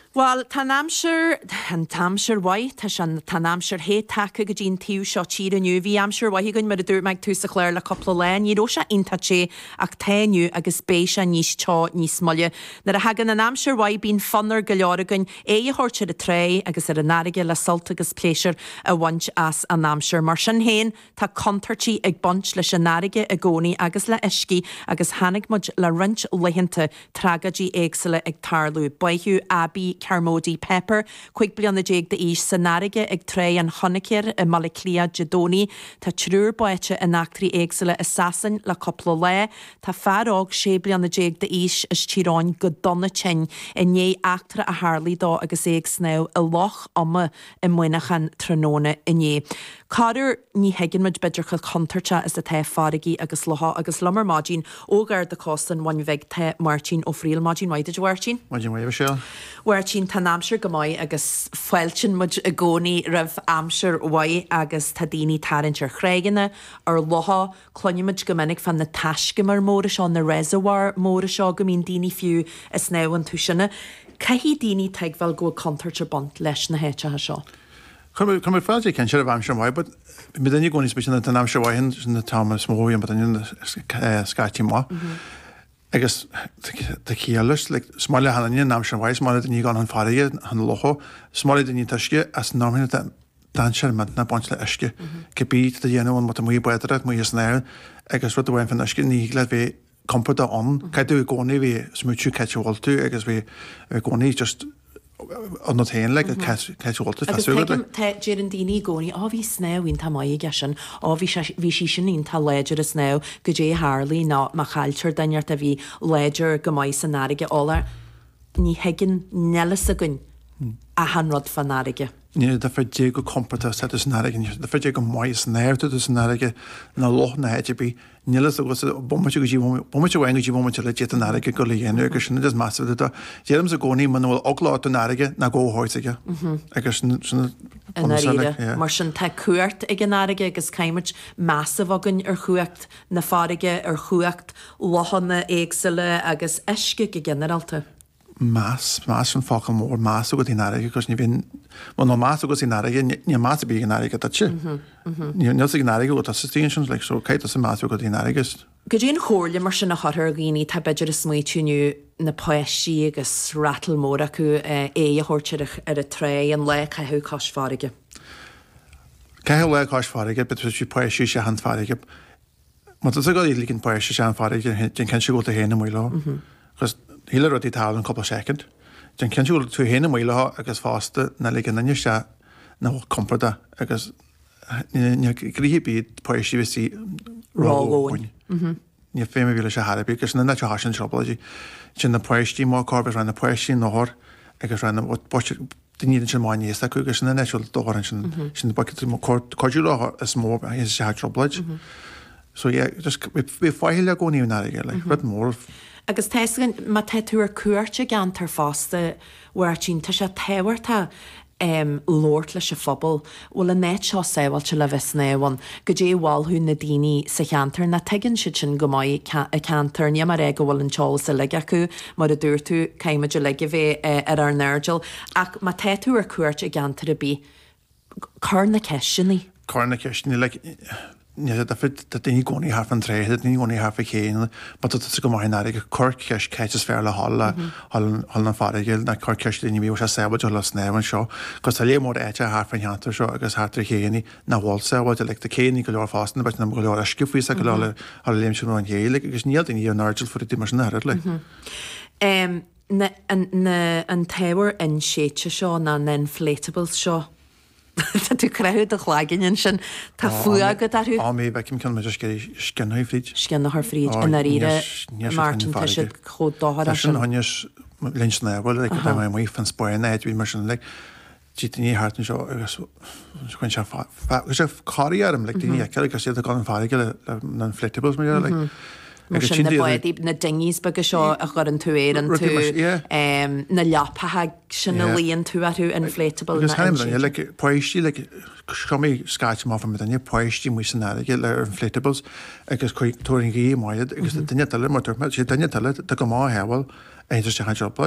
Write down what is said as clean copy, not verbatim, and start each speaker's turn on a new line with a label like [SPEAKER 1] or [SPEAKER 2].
[SPEAKER 1] Well, an tamsir wai, an tamsir he taka go dín tíú seo tír aniu, bhí amsir wai gon mar a dúr meid tú sa chléir le coppla lein, ní róise inta sé ach tainniu agus béise níos teo níos molle. Na a hagan an amsir wai bín fannar go leoragan a hortir a tré agus ar a narige le salt agus pléisir a bhaint as an amsir. Mar sin héin tá contartí ag bont leis an narige a gcónaí agus le iscí agus hanig mud le rint leihananta tragadí éagsile ag tarlú. Baithú Abby Carmody Pepper, chuig blian na déag de ís san narige ag tré an honnicir a Malaclia Jadoni, tá trúr baite an actrí éagsile assassin le coppla le, tá fearóg sé blian na déag de ís is tíráin go donna tin in né actra a Harley dá agus éag snau a loch ama i muinechan tróna in né. Cáidir ní hegin mud beidir chu contarta is a te farigi agus loha agus lumar mágin ógar de costan wan veg te Martin ó friel mágin waide Martin.
[SPEAKER 2] Mágin waide se.
[SPEAKER 1] Martin tan amsir gomai agus fueltin mud a goni raf amsir wai agus tadini tarintir chreigine ar loha clonimid gominnig fan na taske mar móra seo na reservoir móra seo gomín dini fiú is now an tuisina. Cahi dini teagvel go contarta bont leis na héte ha seo.
[SPEAKER 2] Come fáilte cén seir bham sem but mi daní gcóí spéisialna an am se bhain na támas smóí but an scatí má. Agus tá chéalas le smáile hanaí nám sem bhaid smáile ní gan an fáige an locho, smáile daní tuisce as námina dan seirmant na bont le isce. Gebí a dhéanamh mat mí buidirad mú snéir agus ru bhain fan isce ní le bheith compata an, caiú gcónaí bhí smúú ceitehilú agus bhí gcónaí just an not héin le ceitehilta fesúla.
[SPEAKER 1] Déir an daoine gcónaí á bhí snéh hín tá maiige gasan á bhí sí sin íon tá léidir a snéh go dé Harley ná má chailtir daineart a bhí léidir go maiid san náige óla ní hegin nelas a gunn a hanrod fan náige.
[SPEAKER 2] Ní da fé go compata set is náige, da fé go maiid snéirú is náige na loch na HB nílas agus bommate bhhain go bommate le dé an náige go léhéanú agus sinna is más déirm a gcónaí man bhfuil oglá an náige na ggóthirteige agus
[SPEAKER 1] mar sin te cuairt ag an náige agus caiimiid measah agan ar chuacht na fáige ar chuacht lochanna éagsile agus isce go generalta.
[SPEAKER 2] Más an fácha mór más go náige cos ní bhín nó más go náige ní más bí náige se. Ní náige go station le so caiit sa más go náigegus.
[SPEAKER 1] Go dtíon chóirla mar sin na chothir ghoí tá beidir is smuitiúniu na poisí agus ratalmór acu é a thuirteach ar a tré an le caithú cáisfáige.
[SPEAKER 2] Caithe le cáisfáige, bet sí poisí sé handfáige. Má a go líginn poisí sé anfáige den cen si go a héna mí le. Híle rudí tal an couple second. Den cen siúil tú héna mí agus fásta na le nanne se na compata agus gríhí bíd poisí sí rágóin. Ní féime bhíle se Harbi, gus na net hasin trobalí sin na poisttí má corbes ran na poisí nóir agus ran ní sin máin níos acu gus na netisiúil dóhain sin codú lá is mó is se troblaid. So bhí fáile gcóíú náige le rud mór.
[SPEAKER 1] Agus teisgan má teúar cuairte gan tar fásta bhhairtínta se tehharta Lord leis se fphobal bhfuil a net seo saohailte le bheitsnéhain go dé bháilthú na daoine sa cheantar na tegann si sin go maiid a cheantar ní mar go bhfuil an teáil sa leige acu mar a dúir tú caiimiidir leige bheith ar ar nerdeal ach má teú ar cuairt a gantar a bí chur na ceisinaí.
[SPEAKER 2] Chur na ceisinaí le daoine gcónaí thar an tréad, ní gcónaí thar chéine, ba go maiid náige chur ceis ceitis fear le hall na fáige na chur ceis daoine bhí se sebaidir le snéhan seo, cos tá lémór éite thar fan cheantar seo agus thar chéanaí na bháil sebáid le a céanaí go leor fástan, beit na go leor scifuí a go le léimseú an héala agus níl daoine ar nardil fu dtí mar sin le.
[SPEAKER 1] An tahar in séite seo na inflatables seo. Tá tú creithú a chláigeinn sin tá fuagad arú.
[SPEAKER 2] Mé bheicim cin meidir scinnaí fríd.
[SPEAKER 1] Scinna th fríd ina ríide Martin tá si chodáhar
[SPEAKER 2] sin hanes linsna bhil le go mé fan spáin éid bhí mar sin le ní hátain seo agus chuin se sé choíarm le daoine ceir go sé gan fáige le na inflatables mé le.
[SPEAKER 1] Sin na buid na dingís bag seo a chur an tú éan tú na leapathe sin na líon tú aú inflatable.
[SPEAKER 2] Agus heim le poisttí le chumí scaite má fan daine poisttí mu san aige le inflatables agus chuig túing í maiad agus daine tal mar sé daine tal go má hehil éidir se job